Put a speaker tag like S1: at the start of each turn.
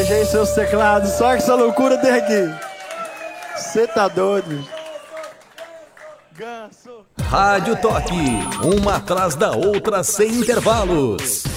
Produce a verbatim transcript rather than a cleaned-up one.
S1: Veja aí seus teclados, só que essa loucura tem aqui. Você tá doido?
S2: Rádio Toque, uma atrás da outra sem intervalos.